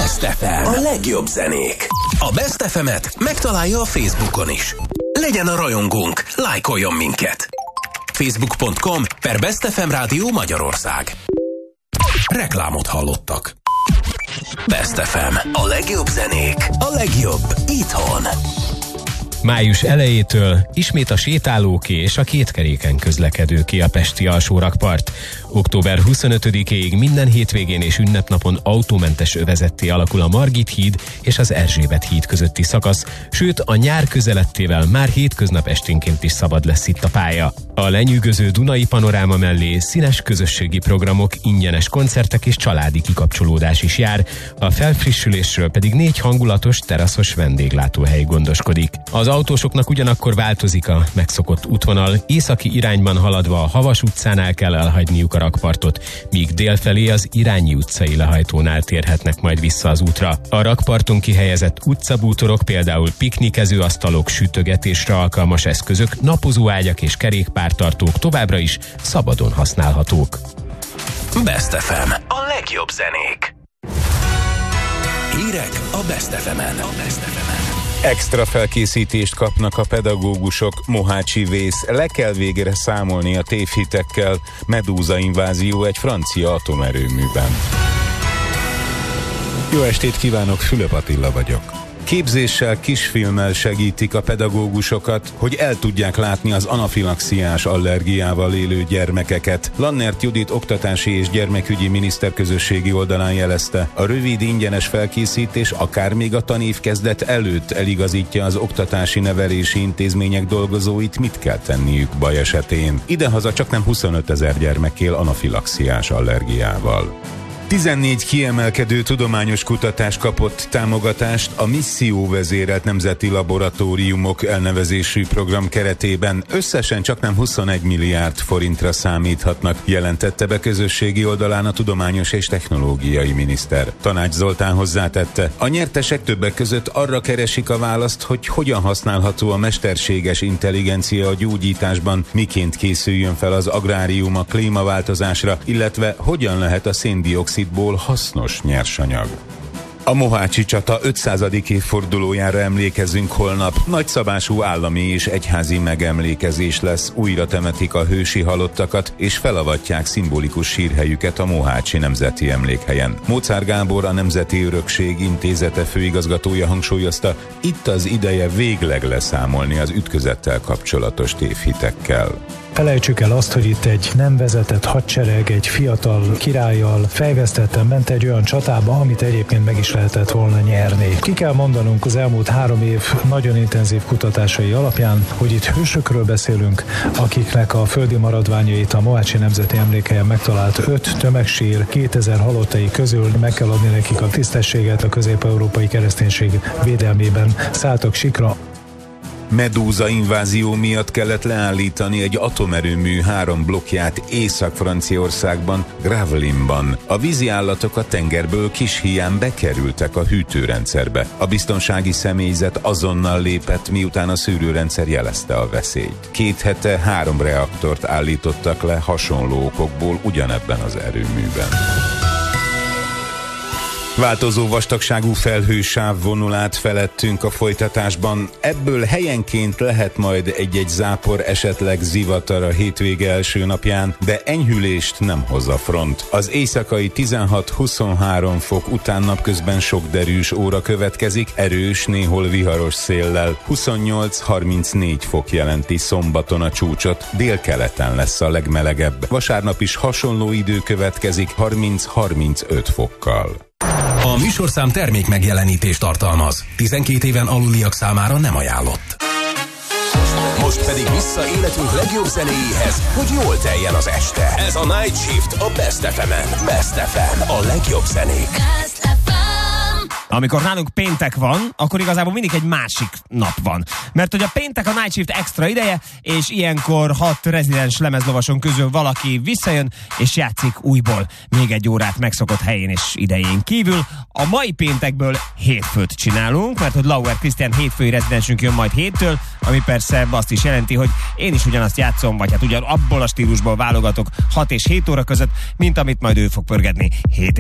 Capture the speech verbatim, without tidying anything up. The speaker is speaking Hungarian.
Best ef em. A legjobb zenék. A Best ef emet megtalálja a Facebookon is. Legyen a rajongónk, lájkoljon minket. facebook pont com per Best ef em Rádió Magyarország. Reklámot hallottak. Best ef em. A legjobb zenék. A legjobb itthon. Május elejétől ismét a sétálóké és a kétkeréken közlekedőké a pesti alsórakpart. október huszonötödikéig minden hétvégén és ünnepnapon autómentes övezetté alakul a Margit híd és az Erzsébet híd közötti szakasz, sőt a nyár közelettével már hétköznap esténként is szabad lesz itt a pálya. A lenyűgöző Dunai panoráma mellé színes közösségi programok, ingyenes koncertek és családi kikapcsolódás is jár, a felfrissülésről pedig négy hangulatos, teraszos vendéglátóhely gondoskodik. Az autósoknak ugyanakkor változik a megszokott útvonal, északi irányban haladva a Havas utcánál kell elhagyniuk a rakpartot, míg délfelé az Irányi utcai lehajtónál térhetnek majd vissza az útra. A rakparton kihelyezett utcabútorok, például piknikező asztalok, sütögetésre alkalmas eszközök, napozóágyak és kerékpártartók továbbra is szabadon használhatók. Best ef em. A legjobb zenék. Hírek a Best ef emen. A Best ef emen. Extra felkészítést kapnak a pedagógusok, Mohácsi vész, le kell végre számolni a tévhitekkel, medúza invázió egy francia atomerőműben. Jó estét kívánok, Fülöp Attila vagyok. Képzéssel, kisfilmmel segítik a pedagógusokat, hogy el tudják látni az anafilaxiás allergiával élő gyermekeket. Lannert Judit oktatási és gyermekügyi miniszterközösségi oldalán jelezte, a rövid ingyenes felkészítés akár még a tanév kezdet előtt eligazítja az oktatási nevelési intézmények dolgozóit, mit kell tenniük baj esetén. Idehaza csaknem huszonötezer gyermek él anafilaxiás allergiával. tizennégy kiemelkedő tudományos kutatás kapott támogatást a misszióvezérelt nemzeti laboratóriumok elnevezésű program keretében. Összesen csaknem huszonegy milliárd forintra számíthatnak, jelentette be közösségi oldalán a tudományos és technológiai miniszter. Tanács Zoltán hozzátette, a nyertesek többek között arra keresik a választ, hogy hogyan használható a mesterséges intelligencia a gyógyításban, miként készüljön fel az agrárium a klímaváltozásra, illetve hogyan lehet a széndioxid hasznos nyersanyag. A mohácsi csata ötszázadik évfordulójára emlékezünk holnap. Nagyszabású állami és egyházi megemlékezés lesz, újra temetik a hősi halottakat, és felavatják szimbolikus sírhelyüket a Mohácsi Nemzeti Emlékhelyen. Mozár Gábor, a Nemzeti Örökség Intézete főigazgatója hangsúlyozta, itt az ideje végleg leszámolni az ütközettel kapcsolatos tévhitekkel. Felejtsük el azt, hogy itt egy nem vezetett hadsereg, egy fiatal királlyal fejvesztetten ment egy olyan csatába, amit egyébként meg is lehetett volna nyerni. Ki kell mondanunk az elmúlt három év nagyon intenzív kutatásai alapján, hogy itt hősökről beszélünk, akiknek a földi maradványait a Mohácsi Nemzeti Emlékhelyen megtalált öt tömegsír kétezer halottai közül meg kell adni nekik a tisztességet, a közép-európai kereszténység védelmében szálltak sikra. Medúza invázió miatt kellett leállítani egy atomerőmű három blokkját Észak-Franciaországban, Gravelines-ban. A vízi állatok a tengerből kis híján bekerültek a hűtőrendszerbe. A biztonsági személyzet azonnal lépett, miután a szűrőrendszer jelezte a veszélyt. Két hete három reaktort állítottak le hasonló okokból ugyanebben az erőműben. Változó vastagságú felhősáv vonul át felettünk a folytatásban. Ebből helyenként lehet majd egy-egy zápor, esetleg zivatar a hétvége első napján, de enyhülést nem hoz a front. Az éjszakai tizenhat-huszonhárom fok után napközben sok derűs óra következik, erős, néhol viharos széllel. huszonnyolc-harmincnégy fok jelenti szombaton a csúcsot, délkeleten lesz a legmelegebb. Vasárnap is hasonló idő következik, harminc-harmincöt fokkal. A műsorszám termék megjelenítést tartalmaz. tizenkét éven aluliak számára nem ajánlott. Most pedig vissza életünk legjobb zenéjéhez, hogy jól teljen az este. Ez a Night Shift a Best ef emen. Best ef em, a legjobb zenék. Amikor nálunk péntek van, akkor igazából mindig egy másik nap van. Mert hogy a péntek a Night Shift extra ideje, és ilyenkor hat rezidens lemezlovason közül valaki visszajön, és játszik újból még egy órát megszokott helyén és idején kívül. A mai péntekből hétfőt csinálunk, mert hogy Lauer Krisztián hétfői rezidensünk jön majd héttől, ami persze azt is jelenti, hogy én is ugyanazt játszom, vagy hát ugyan abból a stílusból válogatok hat és hét óra között, mint amit majd ő fog pörgetni hét